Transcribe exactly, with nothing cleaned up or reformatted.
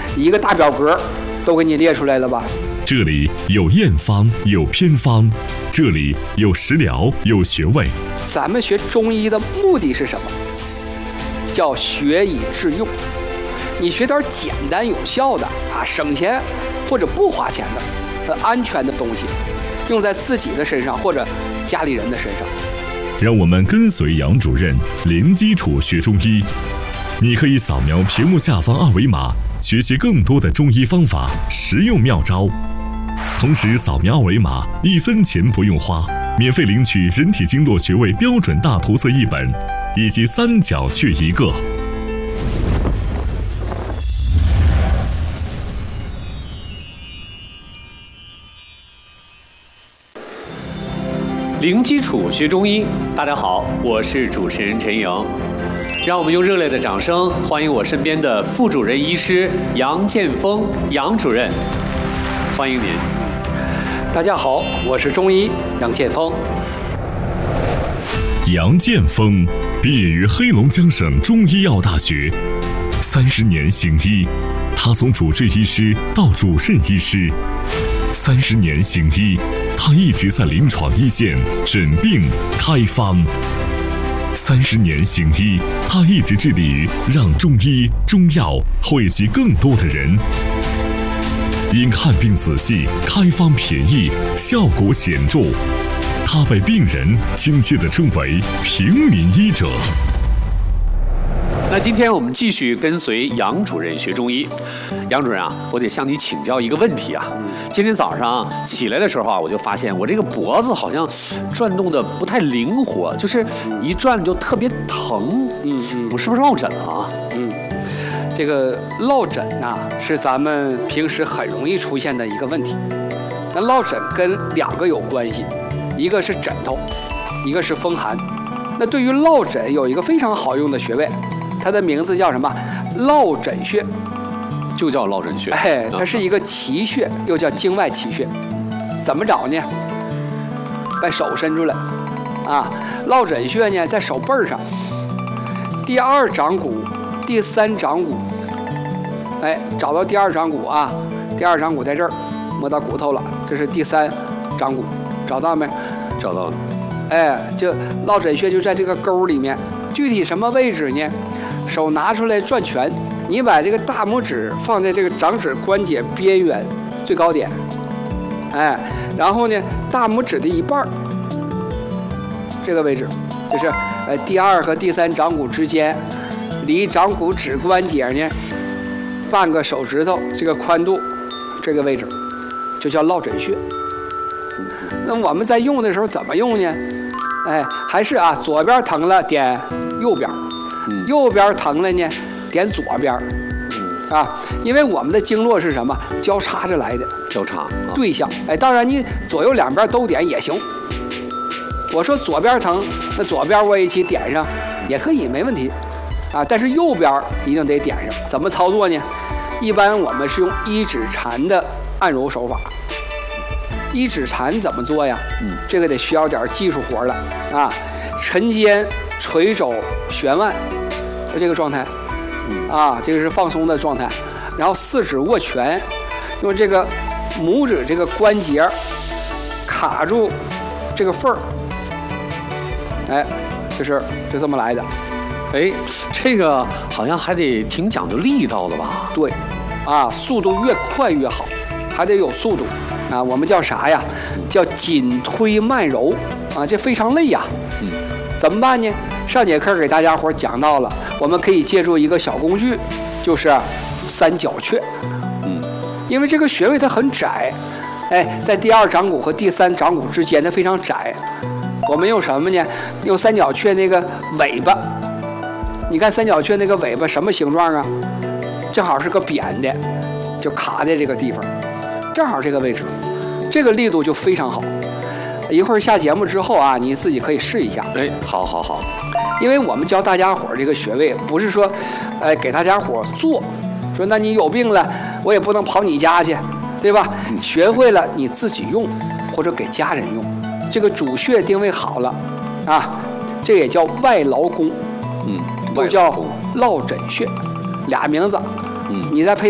一个大表格都给你列出来了吧？ 这里有验方，有偏方，这里有食疗，有穴位。 咱们学中医的目的是什么？叫学以致用。你学点简单有效的啊，省钱或者不花钱的、呃、安全的东西，用在自己的身上或者家里人的身上。 让我们跟随杨主任零基础学中医。你可以扫描屏幕下方二维码，学习更多的中医方法、实用妙招。同时扫描二维码，一分钱不用花，免费领取人体经络穴位标准大图册一本，以及三角穴一个。 零基础学中医，大家好，我是主持人陈莹。让我们用热烈的掌声欢迎我身边的副主任医师杨建峰杨主任，欢迎您。 大家好，我是中医杨建峰。 杨建峰毕业于黑龙江省中医药大学，三十年行医，他从主治医师到主任医师，三十年行医，他一直在临床一线诊病开方。三十年行医，他一直致力于让中医中药惠及更多的人。因看病仔细，开方便宜，效果显著，他被病人亲切地称为平民医者。 那今天我们继续跟随杨主任学中医。杨主任啊，我得向你请教一个问题啊。今天早上起来的时候啊，我就发现我这个脖子好像转动的不太灵活，就是一转就特别疼。嗯嗯，我是不是落枕了啊？ 嗯，这个落枕呐、啊，是咱们平时很容易出现的一个问题。那落枕跟两个有关系，一个是枕头，一个是风寒。那对于落枕有一个非常好用的穴位。它的名字叫什么？落枕穴， 就叫落枕穴。 哎，它是一个奇穴，又叫经外奇穴。怎么找呢？把手伸出来，啊，落枕穴呢在手背上，第二掌骨、第三掌骨，哎，找到第二掌骨啊，第二掌骨在这儿，摸到骨头了，这是第三掌骨，找到没？ 找到了。 哎，就落枕穴就在这个沟里面，具体什么位置呢？手拿出来转拳，你把这个大拇指放在这个掌指关节边缘最高点，哎，然后呢，大拇指的一半这个位置，就是呃第二和第三掌骨之间，离掌骨指关节呢半个手指头这个宽度，这个位置就叫落枕穴。那我们在用的时候怎么用呢？哎，还是啊，左边疼了点右边。右边疼了呢，点左边，啊，因为我们的经络是什么？交叉着来的， 交叉对象。哎，当然你左右两边都点也行。我说左边疼，那左边我也一起点上，也可以，没问题，啊，但是右边一定得点上。怎么操作呢？一般我们是用一指禅的按揉手法。一指禅怎么做呀？嗯，这个得需要点技术活了啊，沉肩垂肘旋腕。就这个状态，啊，这个是放松的状态，然后四指握拳，用这个拇指这个关节卡住这个缝儿，哎，就是就这么来的。 哎，这个好像还得挺讲究力道的吧？ 对，啊，速度越快越好，还得有速度啊。我们叫啥呀？叫紧推慢揉啊，这非常累呀。嗯，怎么办呢？上节课给大家伙讲到了，我们可以借助一个小工具，就是三角穴。嗯，因为这个穴位它很窄，哎，在第二掌骨和第三掌骨之间它非常窄。我们用什么呢？用三角穴那个尾巴。你看三角穴那个尾巴什么形状啊？正好是个扁的，就卡在这个地方，正好这个位置，这个力度就非常好。一会儿下节目之后啊，你自己可以试一下。 哎，好好好。 因为我们教大家伙这个穴位，不是说，呃，给大家伙做，说那你有病了，我也不能跑你家去，对吧？学会了你自己用，或者给家人用，这个主穴定位好了，啊，这也叫外劳宫，嗯，都叫落枕穴，俩名字，嗯，你再配。